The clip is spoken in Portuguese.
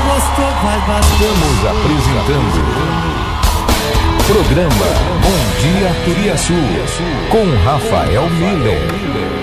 gostou, vai bater. Estamos apresentando Programa Bom Dia Turiaçu, com Rafael Miller.